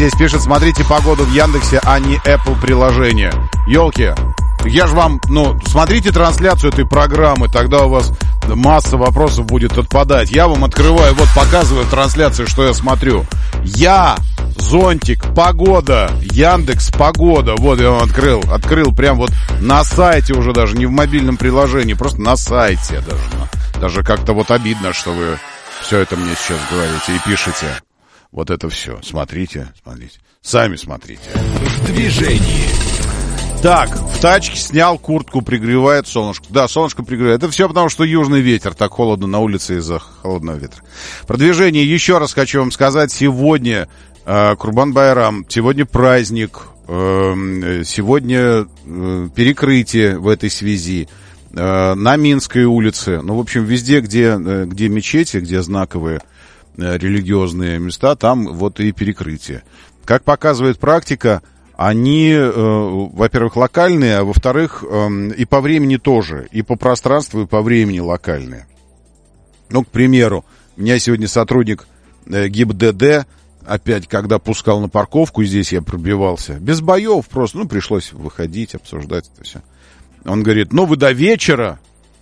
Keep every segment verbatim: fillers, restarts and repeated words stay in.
здесь пишет, смотрите погоду в Яндексе, а не Apple приложение. Ёлки, я же вам, ну, смотрите трансляцию этой программы, тогда у вас масса вопросов будет отпадать. Я вам открываю, вот показываю трансляцию, что я смотрю. Я, зонтик, погода, Яндекс, погода. Вот я вам открыл, открыл прям вот на сайте уже даже, не в мобильном приложении, просто на сайте даже. Даже как-то вот обидно, что вы все это мне сейчас говорите и пишете. Вот это все. Смотрите, смотрите. Сами смотрите. В движении. Так, в тачке снял куртку, пригревает солнышко. Да, солнышко пригревает. Это все потому, что южный ветер. Так холодно на улице из-за холодного ветра. Про движение еще раз хочу вам сказать. Сегодня э, Курбан-Байрам. Сегодня праздник. Э, сегодня э, перекрытие в этой связи. Э, на Минской улице. Ну, в общем, везде, где, э, где мечети, где знаковые э, религиозные места, там вот и перекрытие. Как показывает практика, они, э, во-первых, локальные, а во-вторых, э, и по времени тоже, и по пространству, и по времени локальные. Ну, к примеру, у меня сегодня сотрудник э, ГИБДД, опять, когда пускал на парковку, здесь я пробивался, без боев просто, ну, пришлось выходить, обсуждать это все. Он говорит, ну, вы до вечера?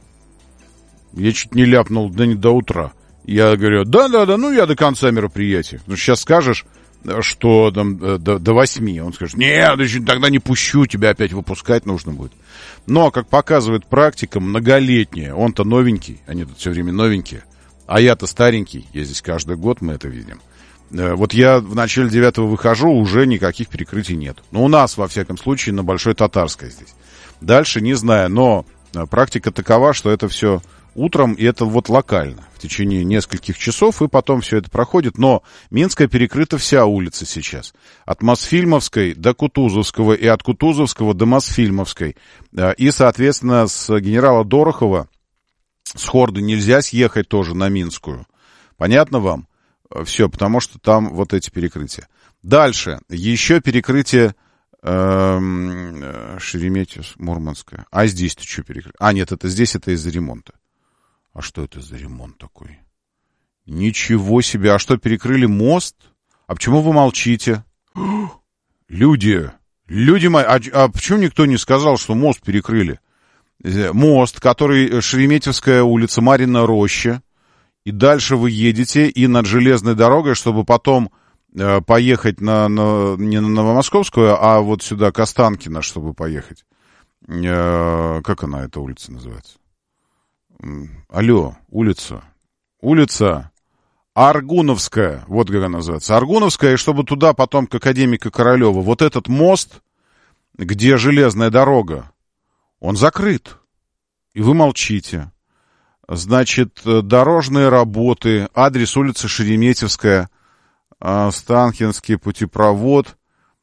Я чуть не ляпнул, да не до утра. Я говорю, да-да-да, ну, я до конца мероприятия. Потому что сейчас скажешь, что там до, до восьми. Он скажет, нет, тогда не пущу, тебя опять выпускать нужно будет. Но, как показывает практика, многолетняя, он-то новенький, они тут все время новенькие, а я-то старенький, я здесь каждый год, мы это видим. Вот я в начале девятого выхожу, уже никаких перекрытий нет. Но у нас, во всяком случае, на Большой Татарской здесь. Дальше не знаю, но практика такова, что это все утром, и это вот локально, в течение нескольких часов, и потом все это проходит. Но Минская перекрыта вся улица сейчас. От Мосфильмовской до Кутузовского, и от Кутузовского до Мосфильмовской. И, соответственно, с генерала Дорохова, с Хорды нельзя съехать тоже на Минскую. Понятно вам? Все, потому что там вот эти перекрытия. Дальше. Еще перекрытие э, Шереметьево, Мурманская. А здесь-то что перекрытие? А, нет, это здесь это из-за ремонта. А что это за ремонт такой? Ничего себе. А что, перекрыли мост? А почему вы молчите? Люди, люди мои, а, а почему никто не сказал, что мост перекрыли? Мост, который Шереметьевская улица, Марьина роща. И дальше вы едете и над железной дорогой, чтобы потом э, поехать на, на, не на Новомосковскую, а вот сюда, к Останкино, чтобы поехать. Э, как она, эта улица называется? Алло, улица. Улица Аргуновская. Вот как она называется. Аргуновская, и чтобы туда потом к академику Королева. Вот этот мост, где железная дорога, он закрыт. И вы молчите. Значит, дорожные работы, адрес улицы Шереметьевская, Останкинский путепровод.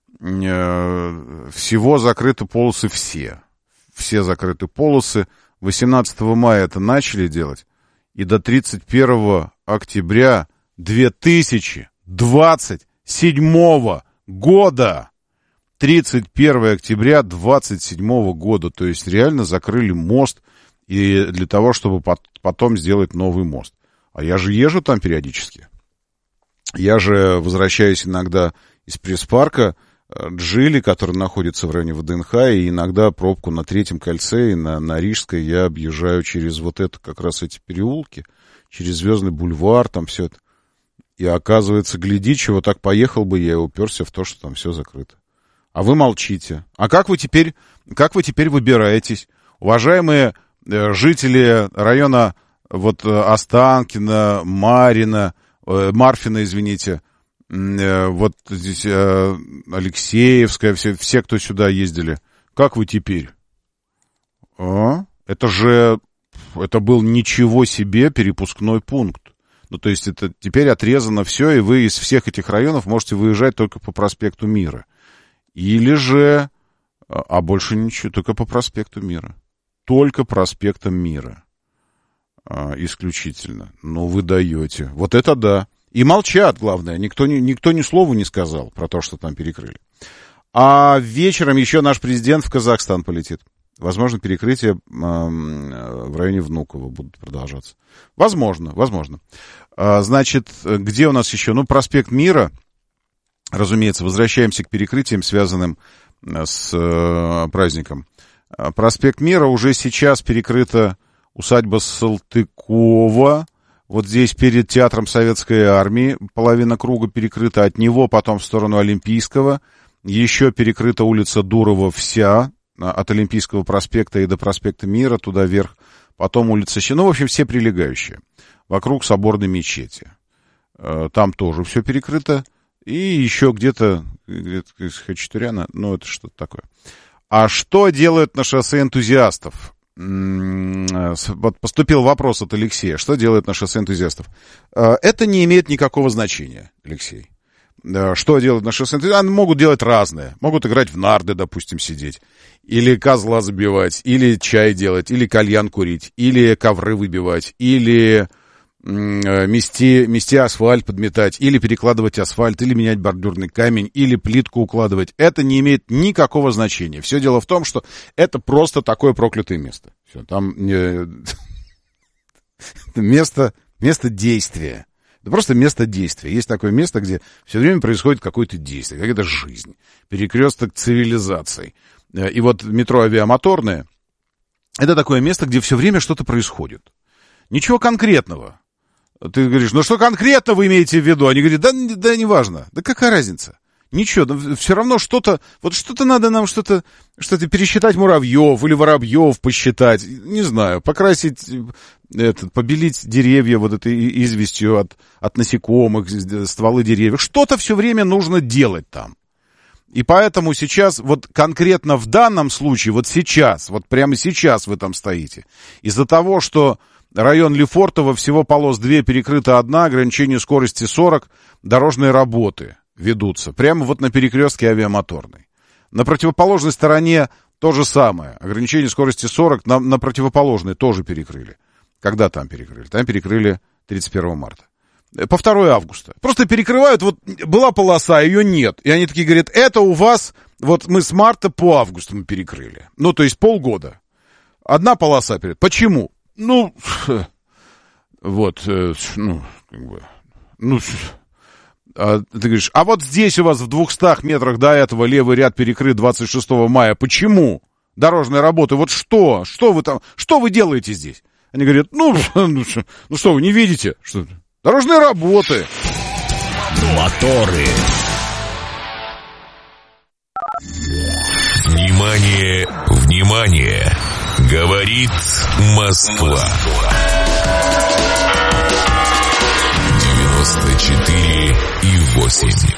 Всего закрыты полосы все. Все закрыты полосы. восемнадцатого мая это начали делать, и до тридцать первого октября две тысячи двадцать седьмого года, тридцать первого октября двадцать седьмого года, то есть реально закрыли мост, и для того, чтобы потом сделать новый мост. А я же езжу там периодически. Я же возвращаюсь иногда из пресс-парка, Джили, который находится в районе ВДНХ, и иногда пробку на Третьем кольце и на, на Рижской я объезжаю через вот это, как раз эти переулки, через Звездный бульвар, там все это. И оказывается, гляди, чего так поехал бы я и уперся в то, что там все закрыто. А вы молчите. А как вы теперь, как вы теперь выбираетесь? Уважаемые э, жители района вот Останкино, Марина, э, Марфина, извините, вот здесь э, Алексеевская, все, все, кто сюда ездили. Как вы теперь? А? Это же, это был ничего себе перепускной пункт. Ну, то есть это теперь отрезано все, и вы из всех этих районов можете выезжать только по проспекту Мира. Или же, а больше ничего, только по проспекту Мира. Только проспектом Мира. А, исключительно. Ну, вы даете. Вот это да. И молчат, главное. Никто, никто ни слова не сказал про то, что там перекрыли. А вечером еще наш президент в Казахстан полетит. Возможно, перекрытия э, в районе Внуково будут продолжаться. Возможно, возможно. А, значит, где у нас еще? Ну, проспект Мира. разумеется, возвращаемся к перекрытиям, связанным с э, праздником. Проспект Мира уже сейчас перекрыта усадьба Салтыкова. Вот здесь перед театром Советской Армии половина круга перекрыта. От него потом в сторону Олимпийского. Еще перекрыта улица Дурова вся. От Олимпийского проспекта и до проспекта Мира, туда вверх. Потом улица Щ... Ну, в общем, все прилегающие. Вокруг соборной мечети. Там тоже все перекрыто. И еще где-то, где-то из Хачатуряна, ну, это что-то такое. А что делают на шоссе энтузиастов? Вот поступил вопрос от Алексея. Что делают на шоссе энтузиастов? Это не имеет никакого значения, Алексей. Что делают на шоссе энтузиастов? Они могут делать разное. Могут играть в нарды, допустим, сидеть. Или козла забивать, или чай делать, или кальян курить, или ковры выбивать, или мести, мести асфальт подметать, или перекладывать асфальт, или менять бордюрный камень, или плитку укладывать. Это не имеет никакого значения. Все дело в том, что это просто такое проклятое место. Все, там не... место, место действия. Это просто место действия. Есть такое место, где все время происходит какое-то действие, какая-то жизнь, перекресток цивилизаций. И вот метро Авиамоторное — это такое место, где все время что-то происходит. Ничего конкретного. Ты говоришь, ну что конкретно вы имеете в виду? Они говорят, да, да неважно. Да какая разница? Ничего, да все равно что-то, вот что-то надо нам что-то, что-то пересчитать муравьев или воробьев посчитать, не знаю, покрасить, этот, побелить деревья вот этой известью от, от насекомых, стволы деревьев. Что-то все время нужно делать там. И поэтому сейчас, вот конкретно в данном случае, вот сейчас, вот прямо сейчас вы там стоите, из-за того, что район Лефортово, всего полос две, перекрыта одна, ограничение скорости сорок, дорожные работы ведутся. Прямо вот на перекрестке Авиамоторной. На противоположной стороне то же самое. Ограничение скорости сорок на, на противоположной тоже перекрыли. Когда там перекрыли? Там перекрыли тридцать первого марта. По второго августа. Просто перекрывают, вот была полоса, ее нет. И они такие говорят, это у вас, вот мы с марта по август мы перекрыли. Ну, то есть полгода. Одна полоса перед. Почему? Ну, вот, ну, как бы, ну, а, ты говоришь, а вот здесь у вас в двухстах метрах до этого левый ряд перекрыт двадцать шестого мая. Почему? Дорожные работы, вот что? Что вы там, что вы делаете здесь? Они говорят, ну, ну, ну что, вы не видите? Что? Дорожные работы. Моторы. Внимание, внимание. Говорит Москва. девяносто четыре и восемь.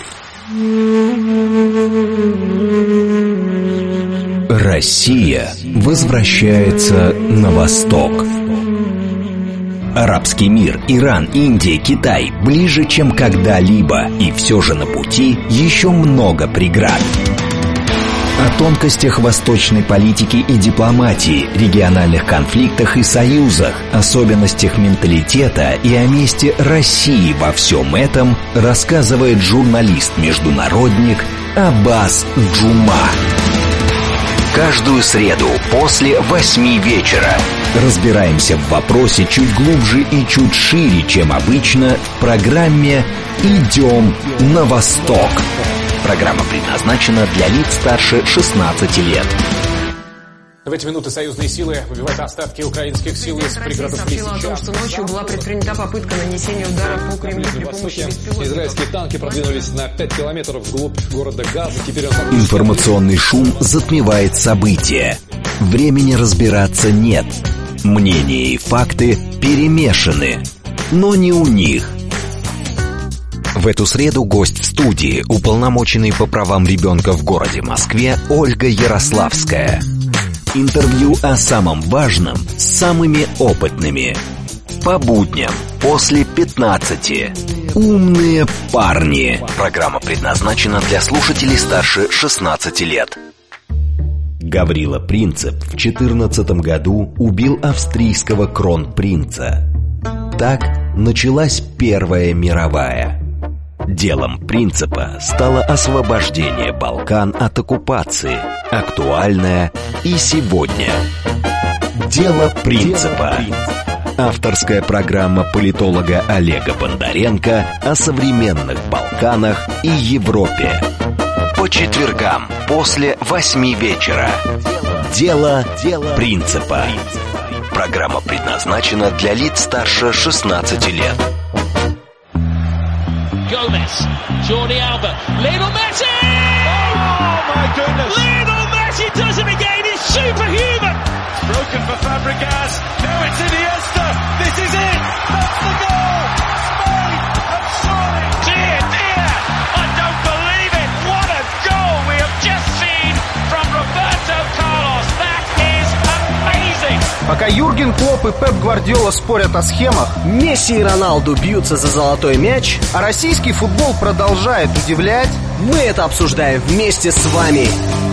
Россия возвращается на восток. Арабский мир, Иран, Индия, Китай ближе, чем когда-либо, и все же на пути еще много преград. О тонкостях восточной политики и дипломатии, региональных конфликтах и союзах, особенностях менталитета и о месте России во всем этом рассказывает журналист-международник Аббас Джума. Каждую среду после восьми вечера разбираемся в вопросе чуть глубже и чуть шире, чем обычно, в программе «Идем на восток». Программа предназначена для лиц старше шестнадцати лет. В эти минуты союзные силы выбивают остатки украинских сил из пригородов Лисичанска. О том, что ночью была предпринята попытка нанесения удара по Кремлю при помощи беспилотников. Израильские танки продвинулись на пять километров вглубь города Газа. Теперь он... Информационный шум затмевает события. Времени разбираться нет. Мнения и факты перемешаны. Но не у них. В эту среду гость в студии, уполномоченный по правам ребенка в городе Москве Ольга Ярославская. Интервью о самом важном с самыми опытными. По будням после пятнадцати. Умные парни. Программа предназначена для слушателей старше шестнадцати лет. Гаврила Принцип в четырнадцатом году убил австрийского кронпринца. Так началась Первая мировая. Делом Принципа стало освобождение Балкан от оккупации, актуальное и сегодня. Дело Принципа. Авторская программа политолога Олега Бондаренко о современных Балканах и Европе. По четвергам после восьми вечера. Дело принципа. Программа предназначена для лиц старше шестнадцати лет. Gomez, Jordi Alba, Lionel Messi! Oh my goodness! Lionel Messi does it again, he's superhuman! It's broken for Fabregas, now it's Iniesta, this is it! That's the goal! Spain have surely! Dear, dear! I don't believe it! What a goal we have just seen from Roberto Carlos! That is amazing! Пока Юрген Клопп и Пеп Гвардиола спорят о схемах, Месси и Роналду бьются за золотой мяч, а российский футбол продолжает удивлять, мы это обсуждаем вместе с вами.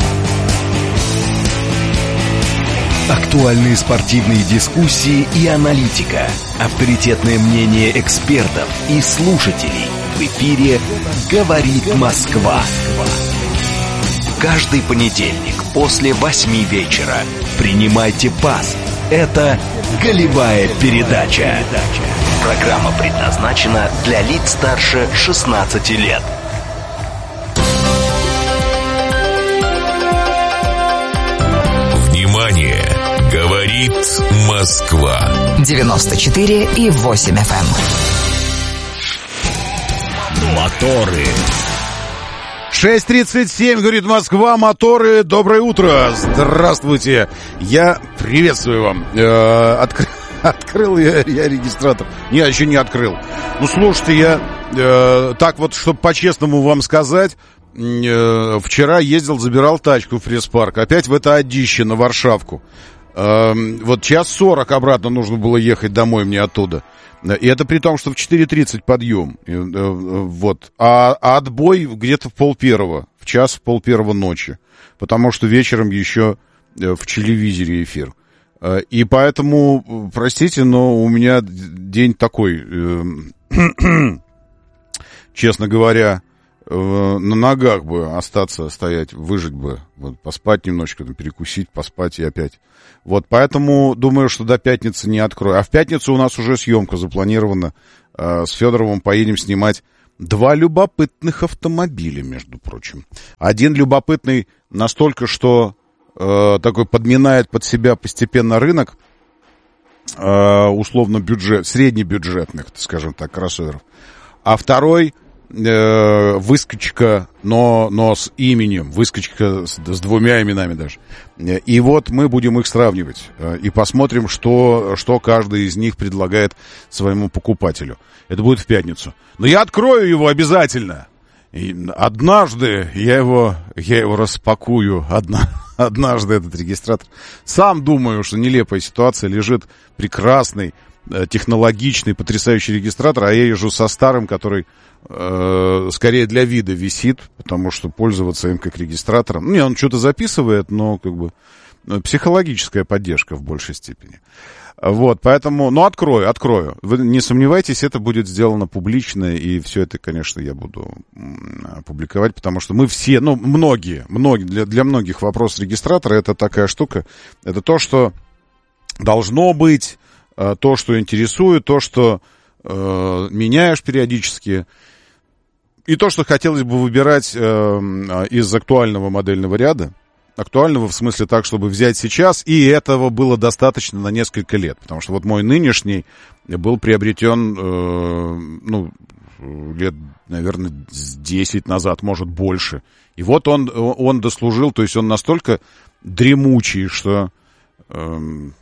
Актуальные спортивные дискуссии и аналитика. Авторитетное мнение экспертов и слушателей. В эфире «Говорит Москва». Каждый понедельник после восьми вечера. Принимайте пас. Это «Голевая передача». Программа предназначена для лиц старше шестнадцати лет. Внимание! Говорит Москва. девяносто четыре и восемь эф эм. Моторы. шесть тридцать семь, говорит Москва, моторы, доброе утро, здравствуйте, я приветствую вам, э, откры... открыл я, я регистратор, не, еще не открыл, ну слушайте, я э, так вот, чтобы по-честному вам сказать, э, вчера ездил, забирал тачку в пресс-парк, опять в это одище на Варшавку, э, вот час сорок обратно нужно было ехать домой мне оттуда. И это при том, что в четыре тридцать подъем, вот, а, а отбой где-то в полпервого, в час в полпервого ночи, потому что вечером еще в телевизоре эфир. И поэтому, простите, но у меня день такой, честно говоря, на ногах бы остаться, стоять, выжить бы, вот, поспать немножечко, там, перекусить, поспать и опять. Вот, поэтому думаю, что до пятницы не открою. А в пятницу у нас уже съемка запланирована. Э, с Федоровым поедем снимать два любопытных автомобиля, между прочим. Один любопытный настолько, что э, такой подминает под себя постепенно рынок э, условно бюджет, среднебюджетных, скажем так, кроссоверов. А второй э, выскочка, но, но с именем, выскочка с, с двумя именами даже. И вот мы будем их сравнивать э, и посмотрим, что, что каждый из них предлагает своему покупателю. Это будет в пятницу. Но я открою его обязательно. И однажды я его, я его распакую, одна, однажды этот регистратор. Сам думаю, что нелепая ситуация, лежит прекрасный, технологичный, потрясающий регистратор, а я езжу со старым, который э, скорее для вида висит, потому что пользоваться им как регистратором... Не, он что-то записывает, но как бы психологическая поддержка в большей степени. Вот, поэтому... Ну, открою, открою. Вы не сомневайтесь, это будет сделано публично, и все это, конечно, я буду публиковать, потому что мы все, ну, многие, многие для, для многих вопрос регистратора — это такая штука, это то, что должно быть, то, что интересует, то, что э, меняешь периодически, и то, что хотелось бы выбирать э, из актуального модельного ряда. Актуального в смысле так, чтобы взять сейчас, и этого было достаточно на несколько лет. Потому что вот мой нынешний был приобретен, э, ну, лет, наверное, десять назад, может, больше. И вот он, он дослужил, то есть он настолько дремучий, что... Э,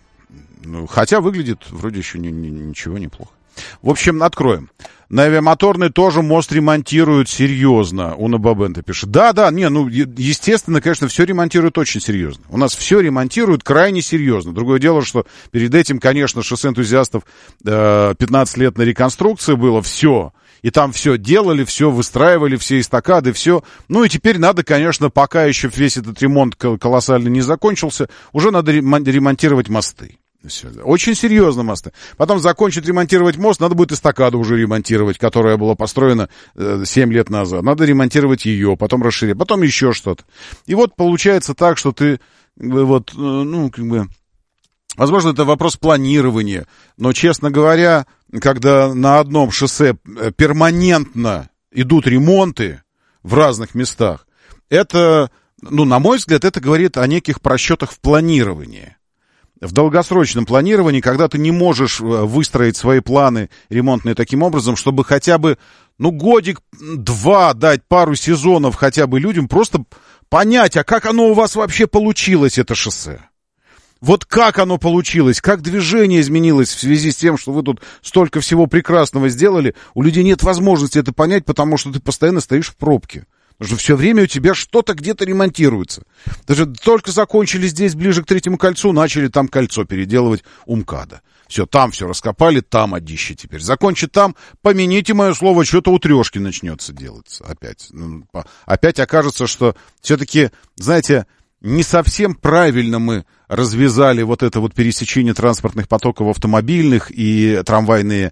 Ну, хотя выглядит вроде еще ни, ни, ничего неплохо. В общем, откроем. На авиамоторной тоже мост ремонтируют серьезно. Уна Бабента пишет. Да, да, не, ну, естественно, конечно, все ремонтируют очень серьезно. У нас все ремонтируют крайне серьезно. Другое дело, что перед этим, конечно, шоссе энтузиастов э, пятнадцать лет на реконструкции было все. И там все делали, все выстраивали, все эстакады, все. Ну и теперь надо, конечно, пока еще весь этот ремонт колоссально не закончился, уже надо ремонтировать мосты. Все. Очень серьезно мосты. Потом закончить ремонтировать мост, надо будет эстакаду уже ремонтировать, которая была построена э, семь лет назад. Надо ремонтировать ее, потом расширить, потом еще что-то. И вот получается так, что ты вот, э, ну, как бы Возможно, это вопрос планирования, но, честно говоря, когда на одном шоссе перманентно идут ремонты в разных местах, это, ну, на мой взгляд, это говорит о неких просчетах в планировании. В долгосрочном планировании, когда ты не можешь выстроить свои планы ремонтные таким образом, чтобы хотя бы, ну, годик-два дать пару сезонов хотя бы людям, просто понять, а как оно у вас вообще получилось, это шоссе. Вот как оно получилось, как движение изменилось в связи с тем, что вы тут столько всего прекрасного сделали, у людей нет возможности это понять, потому что ты постоянно стоишь в пробке. Потому что все время у тебя что-то где-то ремонтируется. Даже только закончили здесь, ближе к Третьему кольцу, начали там кольцо переделывать у МКАДа. Все, там все раскопали, там одище теперь. Закончит там, помяните мое слово, что-то у трешки начнется делаться опять. Опять окажется, что все-таки, знаете, не совсем правильно мы развязали вот это вот пересечение транспортных потоков автомобильных и трамвайные,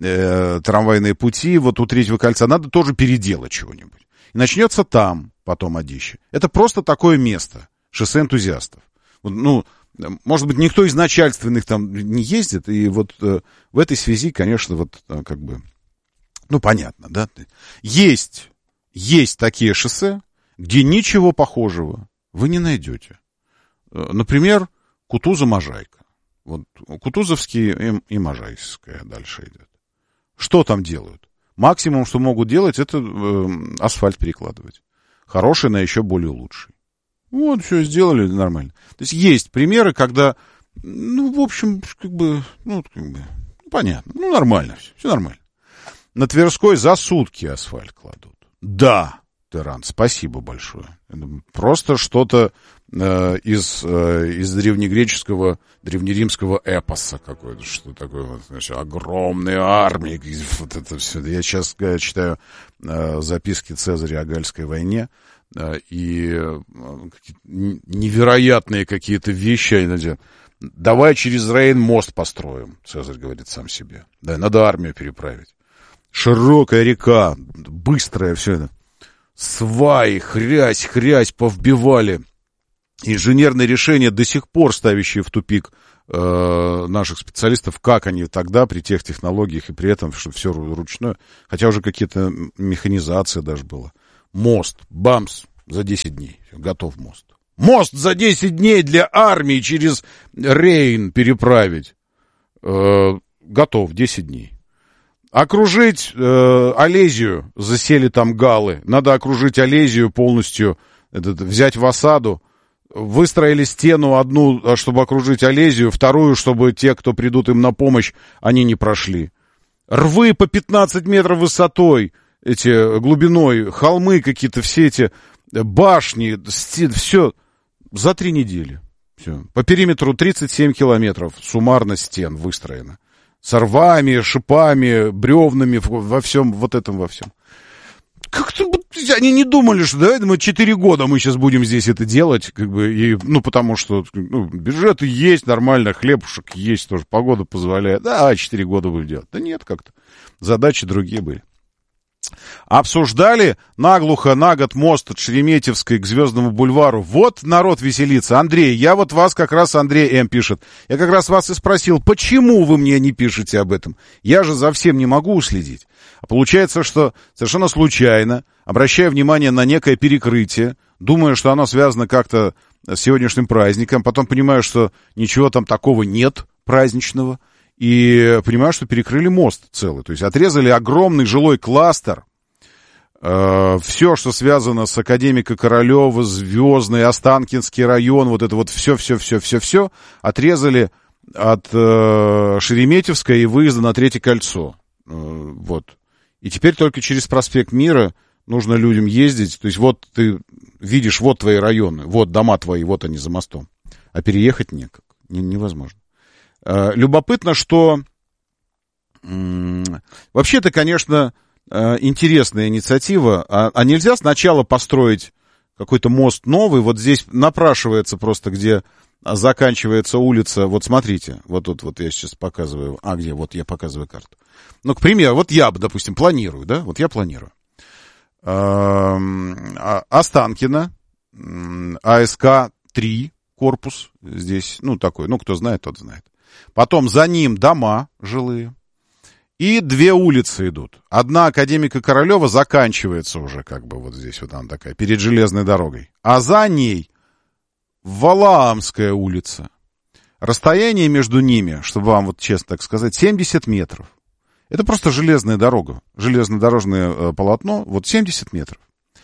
э, трамвайные пути вот у Третьего кольца. Надо тоже переделать чего-нибудь. И начнется там потом одище. Это просто такое место, шоссе энтузиастов. Ну, может быть, никто из начальственных там не ездит, и вот э, в этой связи, конечно, вот э, как бы, ну, понятно, да? Есть, есть такие шоссе, где ничего похожего вы не найдете. Например, Кутуза-Можайка. Вот Кутузовский и, и Можайская дальше идет. Что там делают? Максимум, что могут делать, это э, асфальт перекладывать. Хороший на еще более лучший. Вот, все сделали нормально. То есть есть примеры, когда, ну, в общем, как бы, ну, как бы, понятно, ну, нормально все, все нормально. На Тверской за сутки асфальт кладут. Да, Терран, спасибо большое. Просто что-то э, из, э, из древнегреческого, древнеримского эпоса какое-то, что такое вот, значит, огромные армии, вот это все. Я сейчас э, читаю э, записки Цезаря о Гальской войне, э, и э, невероятные какие-то вещи. Они, давай через Рейн мост построим, Цезарь говорит сам себе. Да, надо армию переправить. Широкая река, быстрая, все это. Сваи, хрясь, хрясь повбивали. Инженерные решения, до сих пор ставящие в тупик э, наших специалистов, как они тогда при тех технологиях и при этом, что все ручное, хотя уже какие-то механизации даже было. Мост, бамс, за десять дней, готов мост. Мост за десять дней для армии через Рейн переправить. Э, готов, десять дней. Окружить э, Олезию, засели там галлы, надо окружить Олезию полностью, этот, взять в осаду, выстроили стену одну, чтобы окружить Олезию, вторую, чтобы те, кто придут им на помощь, они не прошли. Рвы по пятнадцать метров высотой, эти глубиной, холмы какие-то, все эти башни, стен, все за три недели. Все. По периметру тридцать семь километров суммарно стен выстроено. С рвами, шипами, бревнами, во всем, вот этом во всем. Как-то они не думали, что да, мы четыре года мы сейчас будем здесь это делать, как бы, и, ну, потому что ну, бюджеты есть, нормально, хлебушек есть тоже, погода позволяет. Да, четыре года будем делать. Да нет, как-то. Задачи другие были. Обсуждали наглухо на год мост от Шереметьевской к Звездному бульвару. Вот народ веселится. Андрей, я вот вас как раз, Андрей М. пишет, я как раз вас и спросил, почему вы мне не пишете об этом? Я же за всем не могу уследить. А получается, что совершенно случайно, обращая внимание на некое перекрытие, думаю, что оно связано как-то с сегодняшним праздником, потом понимаю, что ничего там такого нет праздничного, и понимаю, что перекрыли мост целый. То есть отрезали огромный жилой кластер. Э, все, что связано с Академика Королева, Звездный, Останкинский район, вот это вот все-все-все-все-все отрезали от э, Шереметьевской и выезда на Третье кольцо. Э, вот. И теперь только через проспект Мира нужно людям ездить. То есть вот ты видишь, вот твои районы, вот дома твои, вот они за мостом. А переехать никак. Невозможно. Любопытно, что вообще-то, конечно, интересная инициатива. А, а нельзя сначала построить какой-то мост новый? Вот здесь напрашивается просто, где заканчивается улица. Вот смотрите, вот тут вот я сейчас показываю. А, где? Вот я показываю карту. Ну, к примеру, вот я, допустим, планирую, да? Вот я планирую. Останкино, АСК три. корпус здесь, ну, такой, ну, кто знает, тот знает. Потом за ним дома жилые. И две улицы идут. Одна Академика Королева заканчивается уже, как бы вот здесь вот она такая, перед железной дорогой. А за ней Валаамская улица. Расстояние между ними, чтобы вам вот честно так сказать, семьдесят метров. Это просто железная дорога, железнодорожное э, полотно, вот семьдесят метров.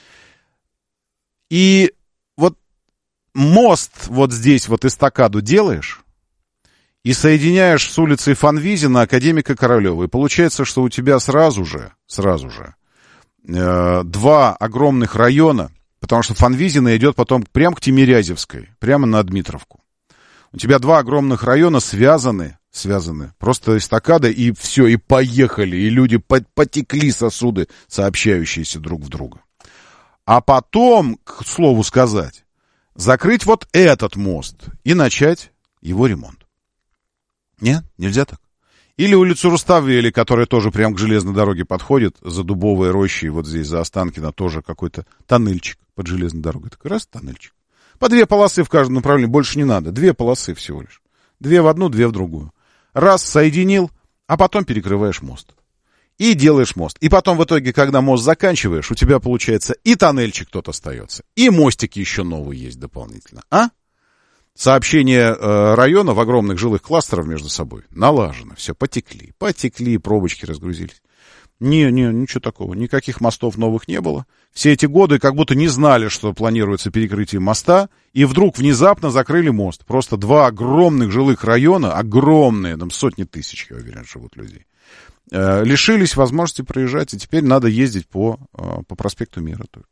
И вот мост вот здесь вот эстакаду делаешь и соединяешь с улицей Фанвизина Академика Королева. И получается, что у тебя сразу же, сразу же э, два огромных района, потому что Фанвизина идет потом прямо к Тимирязевской, прямо на Дмитровку. У тебя два огромных района связаны, связаны просто эстакадой, и все, и поехали, и люди потекли сосуды, сообщающиеся друг в друга. А потом, к слову сказать, закрыть вот этот мост и начать его ремонт. Нет, нельзя так. Или улицу Руставели, которая тоже прямо к железной дороге подходит, за Дубовой рощей, вот здесь, за Останкино, тоже какой-то тоннельчик под железной дорогой. Такой раз тоннельчик. По две полосы в каждом направлении, больше не надо. Две полосы всего лишь. Две в одну, две в другую. Раз соединил, а потом перекрываешь мост. И делаешь мост. И потом в итоге, когда мост заканчиваешь, у тебя получается и тоннельчик тот остается, и мостики еще новые есть дополнительно. А? Сообщение э, районов огромных жилых кластеров между собой налажено. Все, потекли. Потекли, пробочки разгрузились. Не, не, ничего такого. Никаких мостов новых не было. Все эти годы как будто не знали, что планируется перекрытие моста, и вдруг внезапно закрыли мост. Просто два огромных жилых района, огромные, там сотни тысяч, я уверен, живут людей, э, лишились возможности проезжать, и теперь надо ездить по, э, по проспекту Мира только.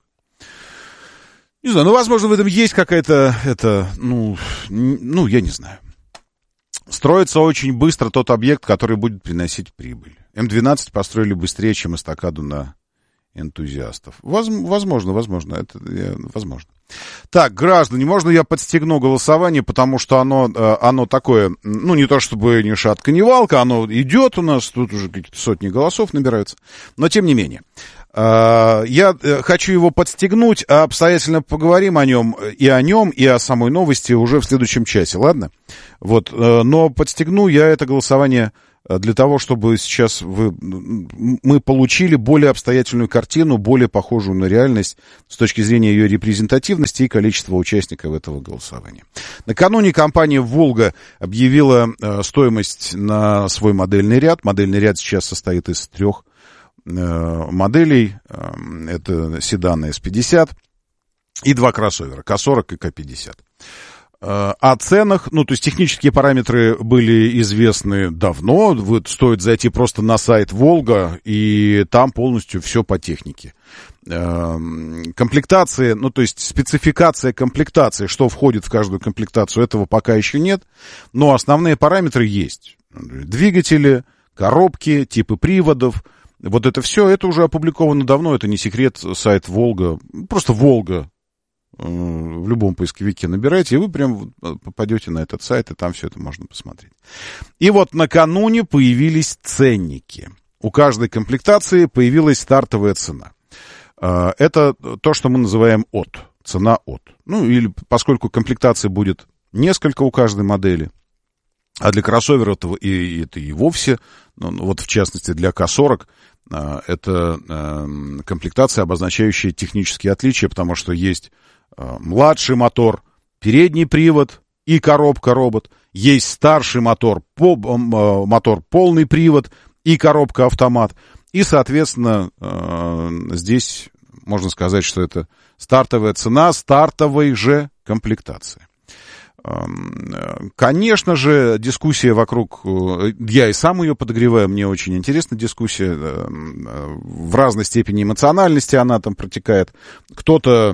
Не знаю, ну, возможно, в этом есть какая-то, это, ну, ну, я не знаю. Строится очень быстро тот объект, который будет приносить прибыль. эм двенадцать построили быстрее, чем эстакаду на энтузиастов. Возможно, возможно, это возможно. Так, граждане, можно я подстегну голосование, потому что оно, оно такое, ну, не то чтобы ни шатка, ни валка, оно идет у нас, тут уже какие-то сотни голосов набираются, но тем не менее. Я хочу его подстегнуть, а обстоятельно поговорим о нем, и о нем, и о самой новости уже в следующем часе, ладно? Вот, но подстегну я это голосование для того, чтобы сейчас вы, мы получили более обстоятельную картину, более похожую на реальность с точки зрения ее репрезентативности и количества участников этого голосования. Накануне компания «Волга» объявила стоимость на свой модельный ряд. Модельный ряд сейчас состоит из трех моделей. Это седаны эс пятьдесят и два кроссовера, ка сорок и ка пятьдесят. О ценах, ну, то есть технические параметры были известны давно. Вот стоит зайти просто на сайт «Волга», и там полностью все по технике. Комплектации, ну, то есть спецификация комплектации, что входит в каждую комплектацию, этого пока еще нет. Но основные параметры есть. Двигатели, коробки, типы приводов. Вот это все, это уже опубликовано давно, это не секрет, сайт «Волга». Просто «Волга». В любом поисковике набирайте, и вы прям попадете на этот сайт, и там все это можно посмотреть. И вот накануне появились ценники. У каждой комплектации появилась стартовая цена. Это то, что мы называем от. Цена от. Ну, или поскольку комплектаций будет несколько у каждой модели, а для кроссовера это и, это и вовсе, ну, вот в частности для ка сорок, это комплектация, обозначающая технические отличия, потому что есть младший мотор, передний привод и коробка-робот. Есть старший мотор, по, мотор полный привод и коробка-автомат. И, соответственно, здесь можно сказать, что это стартовая цена стартовой же комплектации. Конечно же, дискуссия вокруг... Я и сам ее подогреваю, мне очень интересна дискуссия. В разной степени эмоциональности она там протекает. Кто-то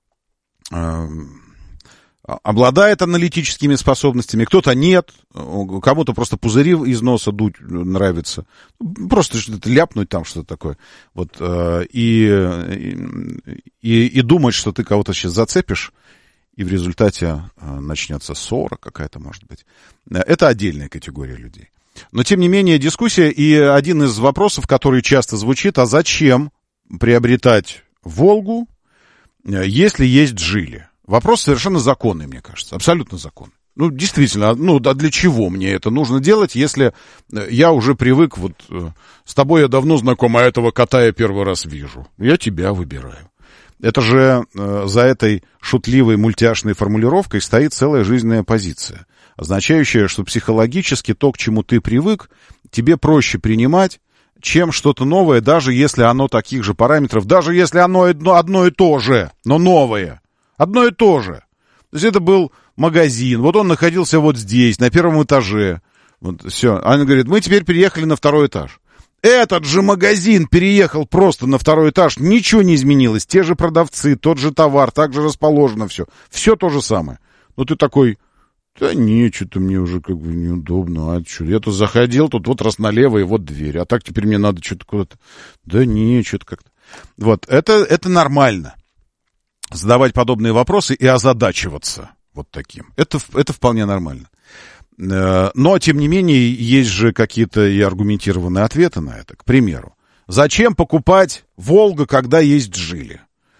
обладает аналитическими способностями, кто-то нет, кому-то просто пузыри из носа дуть нравится, просто что-то ляпнуть там, что-то такое, вот, и, и, и думать, что ты кого-то сейчас зацепишь, и в результате начнется ссора какая-то, может быть. Это отдельная категория людей. Но, тем не менее, дискуссия, и один из вопросов, который часто звучит, а зачем приобретать «Волгу», если есть «Джили»? Вопрос совершенно законный, мне кажется, абсолютно законный. Ну, действительно, ну, а для чего мне это нужно делать, если я уже привык, вот, с тобой я давно знаком, а этого кота я первый раз вижу. Я тебя выбираю. Это же э, за этой шутливой мультяшной формулировкой стоит целая жизненная позиция, означающая, что психологически то, к чему ты привык, тебе проще принимать, чем что-то новое, даже если оно таких же параметров, даже если оно одно, одно и то же, но новое. Одно и то же. То есть это был магазин, вот он находился вот здесь, на первом этаже. Вот, все. Она говорит, мы теперь переехали на второй этаж. Этот же магазин переехал просто на второй этаж, ничего не изменилось. Те же продавцы, тот же товар, так же расположено все. Все то же самое. Но ты такой, да не, что-то мне уже как бы неудобно. А что, я тут заходил, тут вот раз налево и вот дверь. А так теперь мне надо что-то куда-то. Да не, что-то как-то. Вот, это, это нормально. Задавать подобные вопросы и озадачиваться вот таким. Это, это вполне нормально. Но, тем не менее, есть же какие-то и аргументированные ответы на это. К примеру, зачем покупать «Волга», когда есть «Джили»?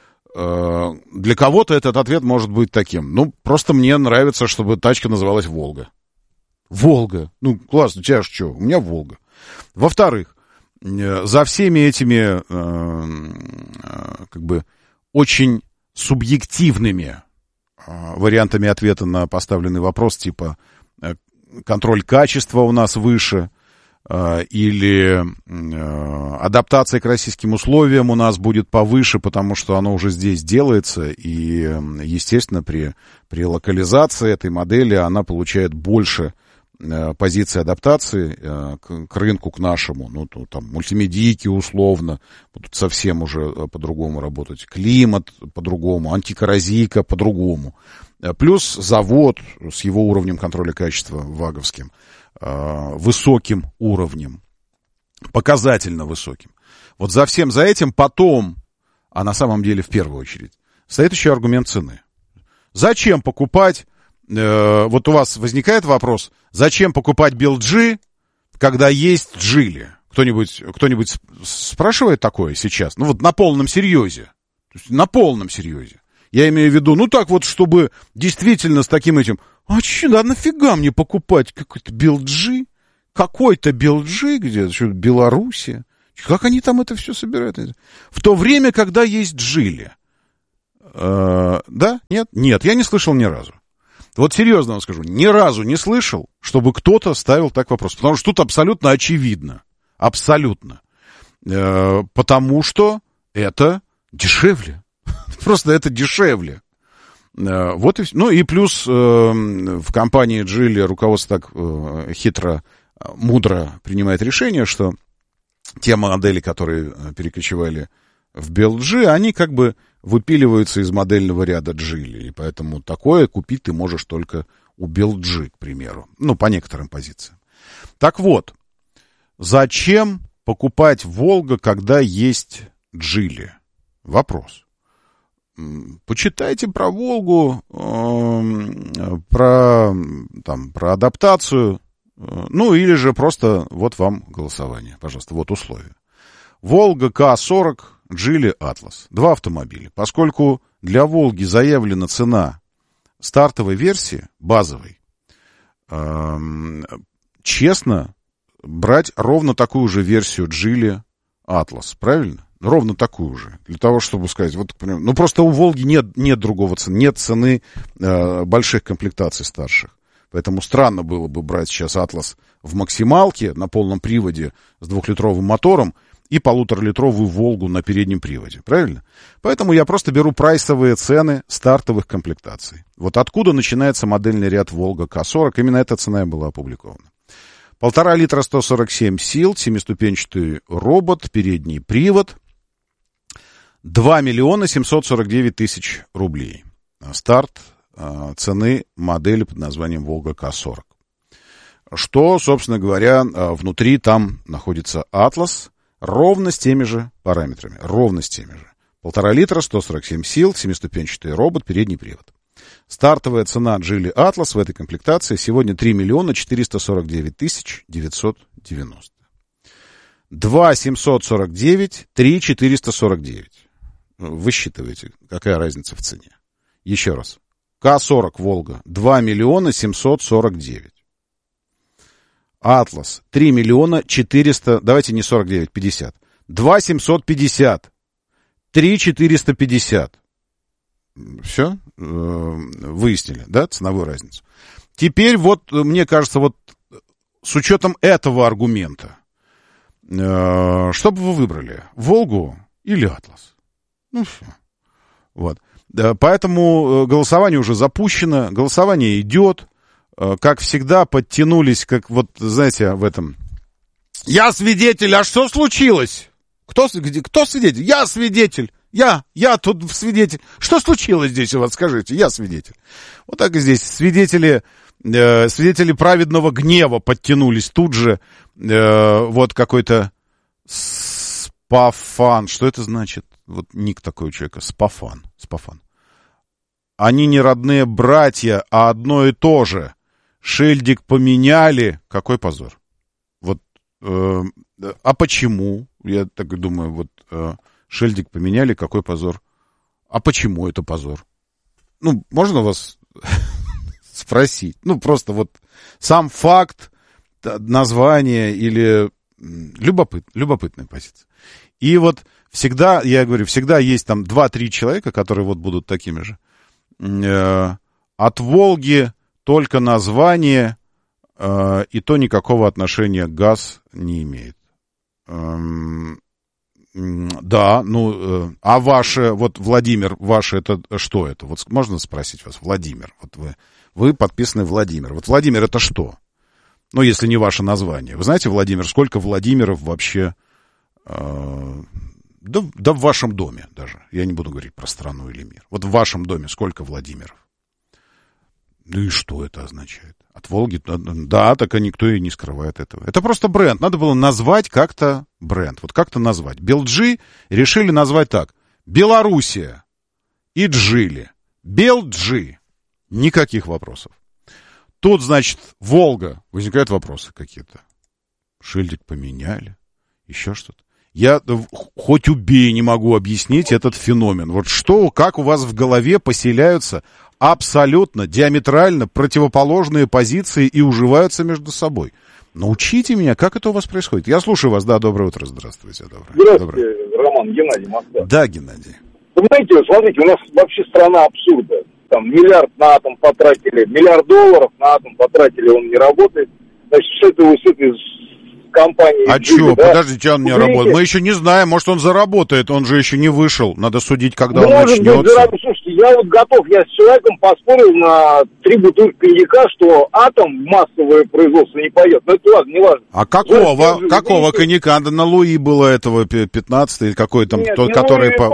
Для кого-то этот ответ может быть таким. Ну, просто мне нравится, чтобы тачка называлась «Волга». «Волга». Ну, классно, у тебя же что? У меня «Волга». Во-вторых, за всеми этими, как бы, очень субъективными вариантами ответа на поставленный вопрос, типа контроль качества у нас выше, или адаптация к российским условиям у нас будет повыше, потому что оно уже здесь делается, и, естественно, при, при локализации этой модели она получает больше позиции адаптации к, к рынку, к нашему. Ну, то, там, мультимедийки условно будут совсем уже по-другому работать. Климат по-другому, антикоррозийка по-другому. Плюс завод с его уровнем контроля качества ваговским, высоким уровнем, показательно высоким. Вот за всем за этим потом, а на самом деле в первую очередь, стоит еще аргумент цены. Зачем покупать, э, вот у вас возникает вопрос, зачем покупать би эл джи, когда есть Джили? Кто-нибудь, кто-нибудь спрашивает такое сейчас? Ну вот на полном серьезе. На полном серьезе. Я имею в виду, ну так вот, чтобы действительно с таким этим, а че, да нафига мне покупать какой-то би эл джи? Какой-то би эл джи где-то, что, Белоруссия? Как они там это все собирают? В то время, когда есть Джили. Э, да? Нет? Нет, я не слышал ни разу. Вот серьезно вам скажу, ни разу не слышал, чтобы кто-то ставил так вопрос. Потому что тут абсолютно очевидно. Абсолютно. Э, потому что это дешевле. Просто это дешевле. Вот и, ну и плюс э, в компании Джили руководство так э, хитро, мудро принимает решение, что те модели, которые перекочевали в би эл джи, они как бы выпиливаются из модельного ряда Джили. И поэтому такое купить ты можешь только у би эл джи, к примеру. Ну, по некоторым позициям. Так вот, зачем покупать «Волга», когда есть Джили? Вопрос. Почитайте про «Волгу», э, про, там, про адаптацию, э, ну или же просто вот вам голосование, пожалуйста, вот условия. «Волга» К сорок, Джили Атлас. Два автомобиля. Поскольку для «Волги» заявлена цена стартовой версии, базовой, э, честно, брать ровно такую же версию Джили Атлас, правильно? Ровно такую же, для того, чтобы сказать, вот, ну, просто у «Волги» нет, нет другого цены, нет цены э, больших комплектаций старших. Поэтому странно было бы брать сейчас «Атлас» в максималке на полном приводе с двухлитровым мотором и полуторалитровую «Волгу» на переднем приводе, правильно? Поэтому я просто беру прайсовые цены стартовых комплектаций. Вот откуда начинается модельный ряд «Волга» К сорок, именно эта цена и была опубликована. Полтора литра, сто сорок семь сил, семиступенчатый робот, передний привод. два миллиона семьсот сорок девять тысяч рублей. Старт э, цены модели под названием «Волга» К сорок. Что, собственно говоря, э, внутри там находится «Атлас» ровно с теми же параметрами. Ровно с теми же. Полтора литра, сто сорок семь сил, семиступенчатый робот, передний привод. Стартовая цена Джили Атлас в этой комплектации сегодня три миллиона четыреста сорок девять тысяч девятьсот девяносто. два семьсот сорок девять, три четыреста сорок девять. Высчитываете, какая разница в цене. Еще раз. ка сорок Волга два миллиона семьсот сорок девять. Атлас три миллиона четыреста, давайте не сорок девять, пятьдесят. два семьсот пятьдесят. три четыреста пятьдесят. Все, выяснили, да, ценовую разницу. Теперь вот, мне кажется, вот с учетом этого аргумента, что бы вы выбрали? Волгу или Атлас? Ну, все. Вот. Поэтому голосование уже запущено, голосование идет. Как всегда, подтянулись, как вот, знаете, в этом... Я свидетель, а что случилось? Кто, кто свидетель? Я свидетель. Я, я тут свидетель. Что случилось здесь у вас, скажите? Я свидетель. Вот так и здесь. Свидетели, э, свидетели праведного гнева подтянулись тут же. Э, вот какой-то Спафан. Что это значит? Вот ник такой у человека. Спафан. Спафан. Они не родные братья, а одно и то же. Шильдик поменяли. Какой позор. Вот. Э, а почему? Я так думаю, вот... Э, Шильдик поменяли, какой позор. А почему это позор? Ну, можно вас спросить? Ну, просто вот сам факт, название или любопыт, любопытная позиция. И вот всегда, я говорю, всегда есть там два-три человека, которые вот будут такими же. От Волги только название, и то никакого отношения к ГАЗ не имеет. Да, ну, а ваше, вот, Владимир, ваше, это что это? Вот можно спросить вас, Владимир, вот вы, вы подписаны Владимир. Вот Владимир это что? Ну, если не ваше название. Вы знаете, Владимир, сколько Владимиров вообще, э, да, да в вашем доме даже. Я не буду говорить про страну или мир. Вот в вашем доме сколько Владимиров? Ну и что это означает? От Волги, да, так и никто и не скрывает этого. Это просто бренд. Надо было назвать как-то бренд. Вот как-то назвать. Белджи решили назвать так. Белоруссия и Джили. Белджи. Никаких вопросов. Тут, значит, Волга. Возникают вопросы какие-то. Шильдик поменяли. Еще что-то. Я хоть убей не могу объяснить этот феномен. Вот что, как у вас в голове поселяются абсолютно, диаметрально противоположные позиции и уживаются между собой. Научите меня, как это у вас происходит. Я слушаю вас. Да, доброе утро. Здравствуйте. Доброе. Здравствуйте, доброе. Роман, Геннадий, Москва. Да, Геннадий. Вы знаете, смотрите, у нас вообще страна абсурда. Там миллиард на атом потратили, миллиард долларов на атом потратили, он не работает. Значит, с этой, с этой компании... А что, да? Подождите, он не работает. Мы еще не знаем, может, он заработает, он же еще не вышел. Надо судить, когда ну, он может начнется. Быть, зараб... Слушайте, я вот готов, я с человеком поспорил на три бутылки коньяка, что атом массовое производство не пойдет. Но это ладно, не важно. А какого, Знаете, какого коньяка? На Луи было этого пятнадцатый или какой там, Нет, кто, который по,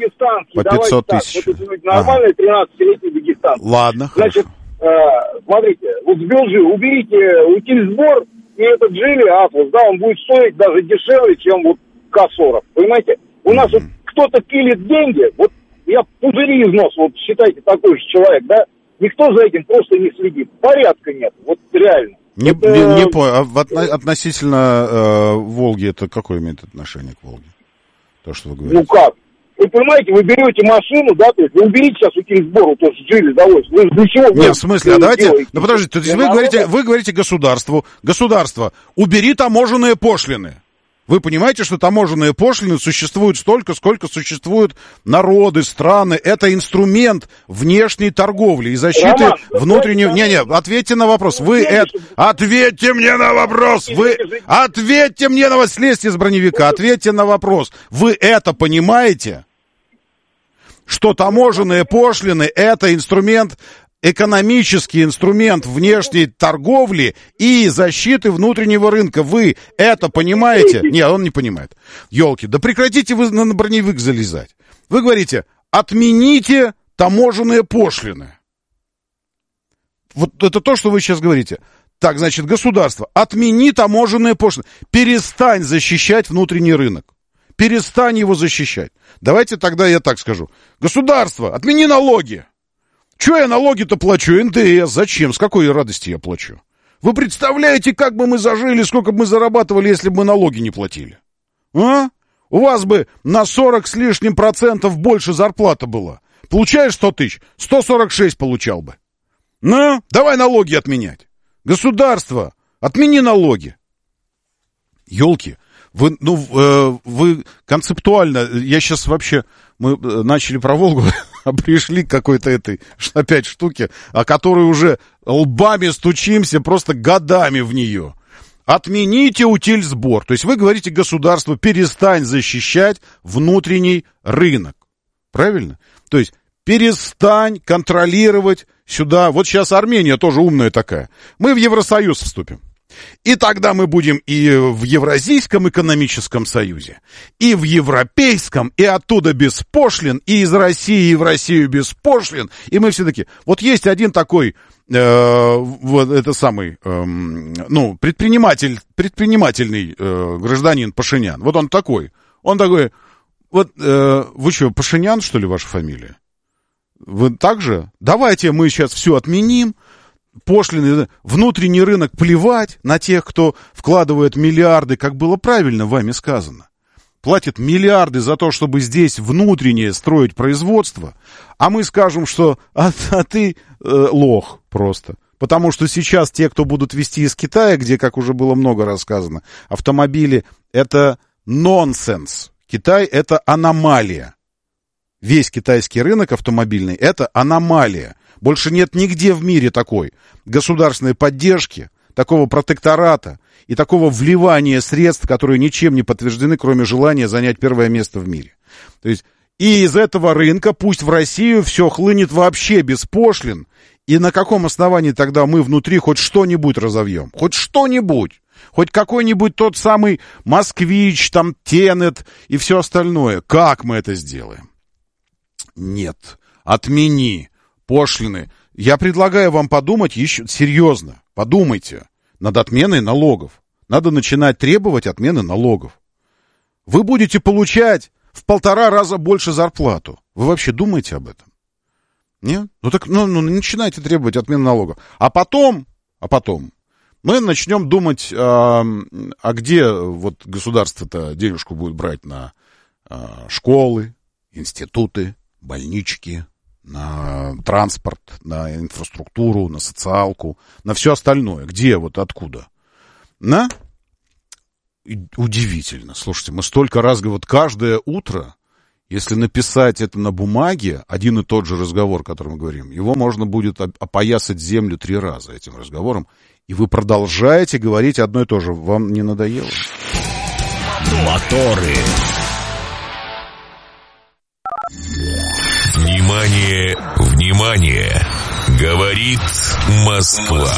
по пятьсот тысяч. Вот это нормальный ага. тринадцатилетний дагестанский. Ладно, Значит, э, смотрите, вот с Белжи уберите утильсбор, и этот Джили Атлас, да, он будет стоить даже дешевле, чем вот ка сорок. Понимаете? У mm-hmm. нас вот кто-то пилит деньги, вот я пузыри из носа, вот считайте, такой же человек, да, никто за этим просто не следит. Порядка нет, вот реально. Не, это... не, не понял, а отно, относительно э, Волги, это какое имеет отношение к Волге? То, что вы говорите. Ну как? Вы понимаете, вы берете машину, да, то есть вы уберите сейчас утильсбор, вот тоже Джили завозите. Вы для чего? Нет, в смысле, а давайте, делаете? Ну подождите, то есть вы говорите, вы говорите государству, государство, убери таможенные пошлины. Вы понимаете, что таможенные пошлины существуют столько, сколько существуют народы, страны. Это инструмент внешней торговли и защиты Роман, внутреннего... Не-не, ответьте на вопрос. Вы это... Ответьте мне на вопрос! Вы... Ответьте мне на вопрос! Слезьте с броневика, ответьте на вопрос. Вы это понимаете? Что таможенные пошлины — это инструмент... экономический инструмент внешней торговли и защиты внутреннего рынка. Вы это понимаете? Нет, он не понимает. Ёлки, да прекратите вы на броневик залезать. Вы говорите, отмените таможенные пошлины. Вот это то, что вы сейчас говорите. Так, значит, государство, отмени таможенные пошлины. Перестань защищать внутренний рынок. Перестань его защищать. Давайте тогда я так скажу. Государство, отмени налоги. Чего я налоги-то плачу? эн дэ эс. Зачем? С какой радости я плачу? Вы представляете, как бы мы зажили, сколько бы мы зарабатывали, если бы мы налоги не платили? А? У вас бы на сорок с лишним процентов больше зарплата была. Получаешь сто тысяч, сто сорок шесть получал бы. Ну, давай налоги отменять. Государство, отмени налоги. Ёлки, вы, ну, э, вы концептуально, я сейчас вообще, мы начали про Волгу, а пришли к какой-то этой опять штуке, о которой уже лбами стучимся просто годами в нее. Отмените утильсбор. То есть вы говорите государству, перестань защищать внутренний рынок. Правильно? То есть перестань контролировать сюда. Вот сейчас Армения тоже умная такая. Мы в Евросоюз вступим. И тогда мы будем и в Евразийском экономическом союзе, и в Европейском, и оттуда без пошлин, и из России, и в Россию без пошлин. И мы все такие. Вот есть один такой, э, вот это самый, э, ну, предприниматель, предпринимательный э, гражданин Пашинян. Вот он такой. Он такой, вот, э, вы что, Пашинян, что ли, ваша фамилия? Вы так же? Давайте мы сейчас все отменим. Пошлины, внутренний рынок, плевать на тех, кто вкладывает миллиарды, как было правильно вами сказано. Платит миллиарды за то, чтобы здесь внутреннее строить производство, а мы скажем, что а, а ты э, лох просто. Потому что сейчас те, кто будут везти из Китая, где, как уже было много рассказано, автомобили, это нонсенс. Китай — это аномалия. Весь китайский рынок автомобильный — это аномалия. Больше нет нигде в мире такой государственной поддержки, такого протектората и такого вливания средств, которые ничем не подтверждены, кроме желания занять первое место в мире. То есть и из этого рынка пусть в Россию все хлынет вообще без пошлин. И на каком основании тогда мы внутри хоть что-нибудь разовьем? Хоть что-нибудь. Хоть какой-нибудь тот самый Москвич, там, Тенет и все остальное. Как мы это сделаем? Нет. Отмени пошлины. Я предлагаю вам подумать еще серьезно. Подумайте над отменой налогов. Надо начинать требовать отмены налогов. Вы будете получать в полтора раза больше зарплату. Вы вообще думаете об этом? Нет? Ну так, ну, ну начинайте требовать отмены налогов. А потом, а потом мы начнем думать, а, а где вот государство-то денежку будет брать на а, школы, институты, больнички, на транспорт, на инфраструктуру, на социалку, на все остальное. Где, вот откуда? На? Удивительно. Слушайте, мы столько раз говорим, вот каждое утро, если написать это на бумаге, один и тот же разговор, о котором мы говорим, его можно будет опоясать землю три раза этим разговором, и вы продолжаете говорить одно и то же. Вам не надоело? Моторы. Внимание, внимание! Говорит Москва.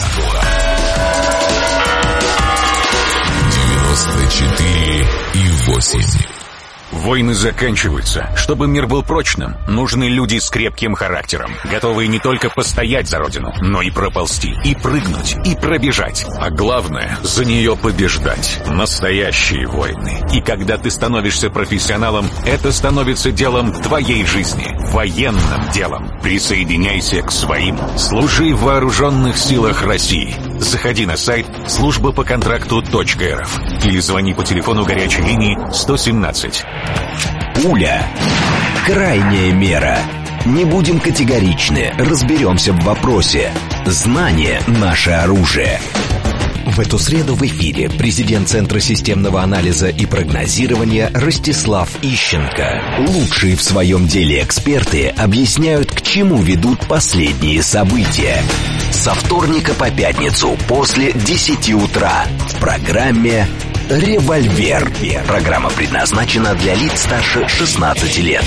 девяносто четыре и восемь. Войны заканчиваются. Чтобы мир был прочным, нужны люди с крепким характером, готовые не только постоять за родину, но и проползти, и прыгнуть, и пробежать. А главное, за нее побеждать. Настоящие войны. И когда ты становишься профессионалом, это становится делом твоей жизни. Военным делом. Присоединяйся к своим. Служи в вооруженных силах России. Заходи на сайт служба по контракту точка эр эф или звони по телефону горячей линии сто семнадцать. Пуля. Крайняя мера. Не будем категоричны, разберемся в вопросе. Знание – наше оружие. В эту среду в эфире президент Центра системного анализа и прогнозирования Ростислав Ищенко. Лучшие в своем деле эксперты объясняют, к чему ведут последние события. Со вторника по пятницу после десяти утра в программе «Револьвер». Программа предназначена для лиц старше шестнадцати лет.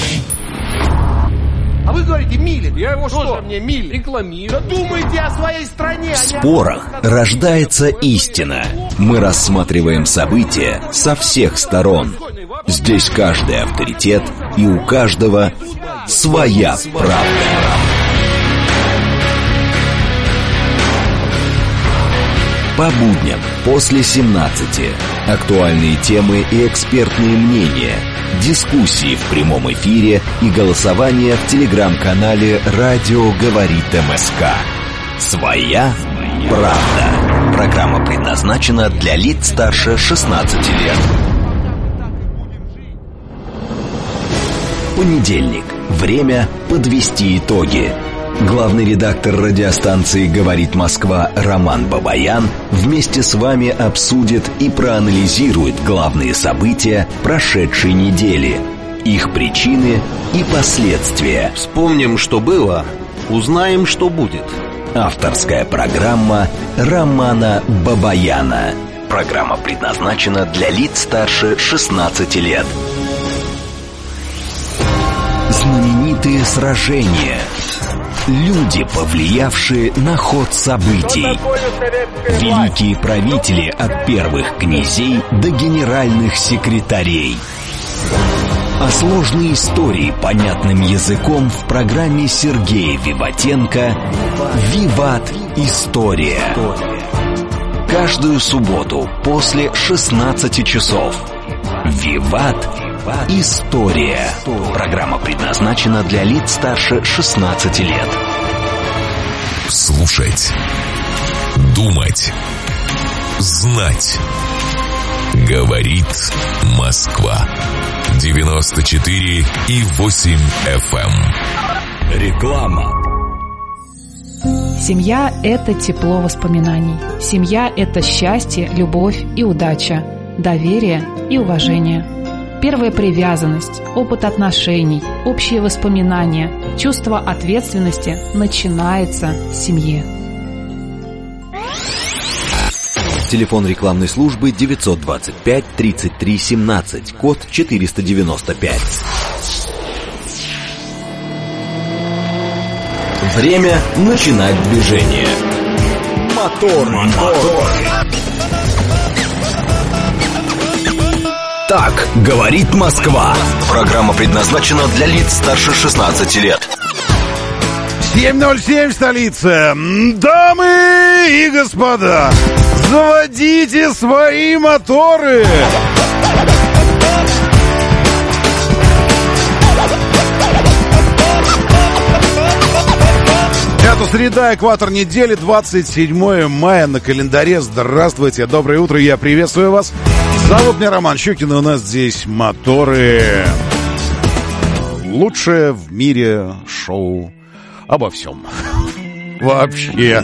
А вы говорите, Милин. Я его что? Тоже мне Милин. Рекламирую. Да думайте о своей стране. В спорах рождается истина. Мы рассматриваем события со всех сторон. Здесь каждый авторитет, и у каждого своя правда. По будням после семнадцати. Актуальные темы и экспертные мнения. Дискуссии в прямом эфире и голосование в телеграм-канале «Радио говорит МСК». Своя правда. Программа предназначена для лиц старше шестнадцати лет. Понедельник, Время подвести итоги. Главный редактор радиостанции «Говорит Москва» Роман Бабаян вместе с вами обсудит и проанализирует главные события прошедшей недели, их причины и последствия. Вспомним, что было, узнаем, что будет. Авторская программа Романа Бабаяна. Программа предназначена для лиц старше шестнадцати лет. Знаменитые сражения. Люди, повлиявшие на ход событий. Великие правители от первых князей до генеральных секретарей. А сложные истории понятным языком в программе Сергея Виватенко «Виват. История». Каждую субботу после шестнадцати часов. «Виват. История». Программа предназначена для лиц старше шестнадцати лет. Слушать, думать, знать. Говорит Москва. девяносто четыре и восемь эф эм. Реклама. Семья – это тепло воспоминаний. Семья – это счастье, любовь и удача, доверие и уважение. Первая привязанность, опыт отношений, общие воспоминания, чувство ответственности начинается в семье. Телефон рекламной службы девятьсот двадцать пять тридцать три семнадцать, код четыреста девяносто пять. Время начинать движение. Мотор, мотор. Так говорит Москва. Программа предназначена для лиц старше шестнадцати лет. семь ноль семь, столица. Дамы и господа, заводите свои моторы. Это среда, экватор недели, двадцать седьмое мая на календаре. Здравствуйте, доброе утро, я приветствую вас. Зовут меня Роман Щукин, и у нас здесь моторы. Лучшее в мире шоу обо всем. Вообще.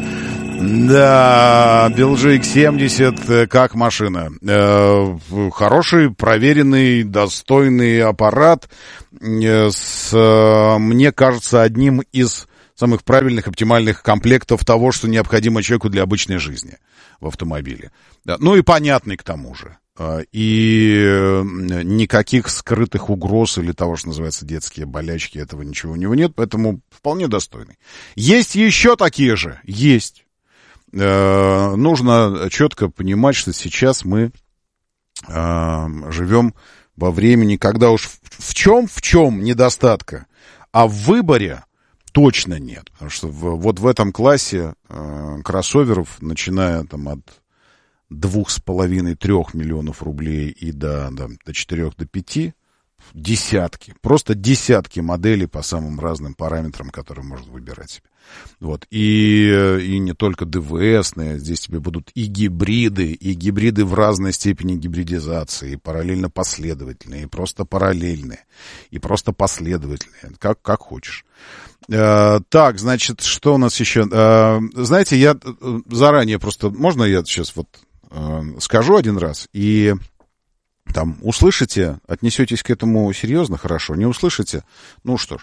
Да, би эл джи икс семьдесят как машина. Э, хороший, проверенный, достойный аппарат. Э, с, э, мне кажется, одним из самых правильных, оптимальных комплектов того, что необходимо человеку для обычной жизни в автомобиле. Да, ну и понятный к тому же. И никаких скрытых угроз или того, что называется детские болячки, этого ничего у него нет, поэтому вполне достойный. Есть еще такие же? Есть. Э, нужно четко понимать, что сейчас мы э, живем во времени, когда уж в, в чем, в чем недостатка, а в выборе точно нет. Потому что в, вот в этом классе э, кроссоверов, начиная там от двух с половиной, трех миллионов рублей и до, до, до четырех, до пяти, десятки, просто десятки моделей по самым разным параметрам, которые можно выбирать себе. Вот. И, и не только ДВСные, здесь тебе будут и гибриды, и гибриды в разной степени гибридизации, и параллельно последовательные, и просто параллельные, и просто последовательные, как, как хочешь. Э, так, значит, что у нас еще? Э, знаете, я заранее просто, можно я сейчас вот э, скажу один раз, и там услышите, отнесетесь к этому серьезно, хорошо, не услышите, ну что ж.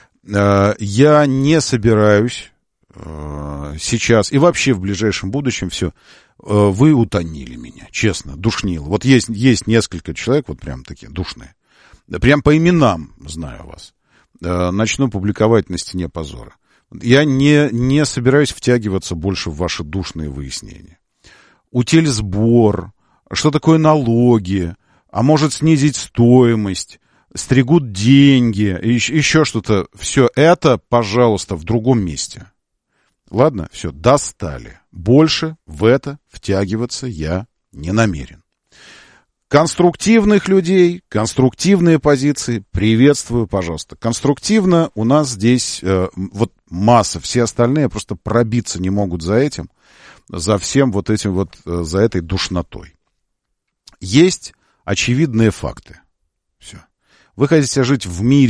Я не собираюсь э, сейчас и вообще в ближайшем будущем все. Э, вы утонили меня, честно, душнило. Вот есть, есть несколько человек, вот прям такие душные. Прям по именам знаю вас. Э, начну публиковать на стене позора. Я не, не собираюсь втягиваться больше в ваши душные выяснения. Утильсбор, что такое налоги, а может снизить стоимость, стригут деньги, еще, еще что-то. Все это, пожалуйста, в другом месте. Ладно, все, достали. Больше в это втягиваться я не намерен. Конструктивных людей, конструктивные позиции приветствую, пожалуйста. Конструктивно у нас здесь э, вот масса, все остальные просто пробиться не могут за этим, за всем вот этим вот, э, за этой душнотой. Есть очевидные факты. Все. Вы хотите жить в мире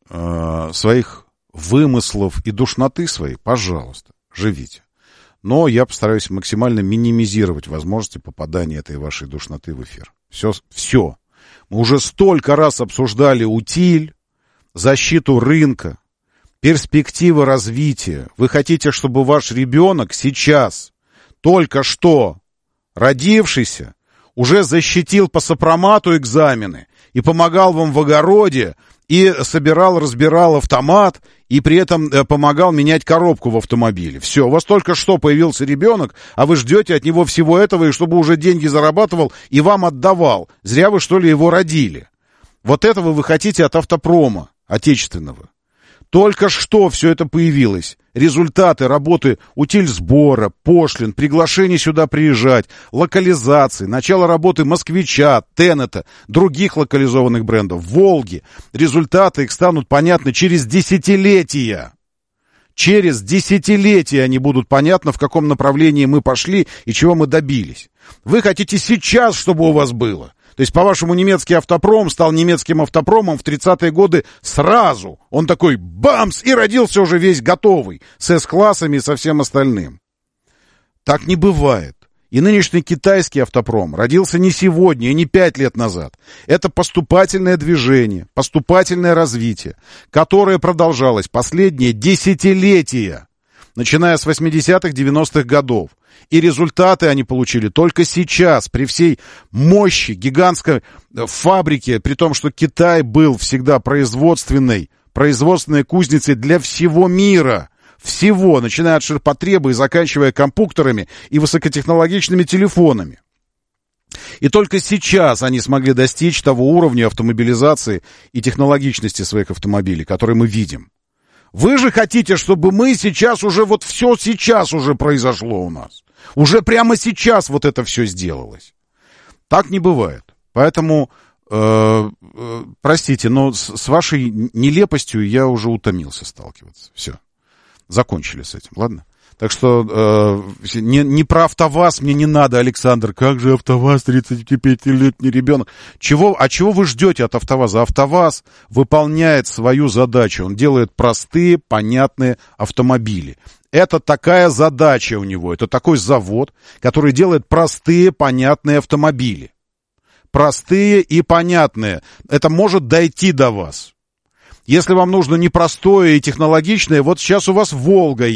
э, своих вымыслов и душноты своей, пожалуйста, живите. Но я постараюсь максимально минимизировать возможности попадания этой вашей душноты в эфир. Все, все. Мы уже столько раз обсуждали утиль, защиту рынка, перспективы развития. Вы хотите, чтобы ваш ребенок сейчас, только что родившийся, уже защитил по сопромату экзамены и помогал вам в огороде, и собирал, разбирал автомат, и при этом помогал менять коробку в автомобиле. Все, у вас только что появился ребенок, а вы ждете от него всего этого, и чтобы уже деньги зарабатывал и вам отдавал. Зря вы, что ли, его родили. Вот этого вы хотите от автопрома отечественного. Только что все это появилось. Результаты работы утильсбора, пошлин, приглашений сюда приезжать, локализации, начало работы Москвича, Теннета, других локализованных брендов, Волги. Результаты их станут понятны через десятилетия. Через десятилетия они будут понятны, в каком направлении мы пошли и чего мы добились. Вы хотите сейчас, чтобы у вас было. То есть, по-вашему, немецкий автопром стал немецким автопромом в тридцатые годы сразу. Он такой бамс и родился уже весь готовый, с эс-классами и со всем остальным. Так не бывает. И нынешний китайский автопром родился не сегодня и не пять лет назад. Это поступательное движение, поступательное развитие, которое продолжалось последние десятилетия, начиная с восьмидесятых, девяностых годов. И результаты они получили только сейчас, при всей мощи гигантской фабрики, при том, что Китай был всегда производственной, производственной кузницей для всего мира. Всего, начиная от ширпотреба и заканчивая компьютерами и высокотехнологичными телефонами. И только сейчас они смогли достичь того уровня автомобилизации и технологичности своих автомобилей, который мы видим. Вы же хотите, чтобы мы сейчас уже, вот все сейчас уже произошло у нас. Уже прямо сейчас вот это все сделалось. Так не бывает. Поэтому, э, э, простите, но с, с вашей нелепостью я уже утомился сталкиваться. Все. Закончили с этим, ладно? Так что э, не, не про АвтоВАЗ мне не надо, Александр. Как же АвтоВАЗ, тридцатипятилетний ребенок? Чего, а чего вы ждете от АвтоВАЗа? АвтоВАЗ выполняет свою задачу. Он делает простые, понятные автомобили. Это такая задача у него. Это такой завод, который делает простые, понятные автомобили. Простые и понятные. Это может дойти до вас. Если вам нужно непростое и технологичное, вот сейчас у вас «Волга»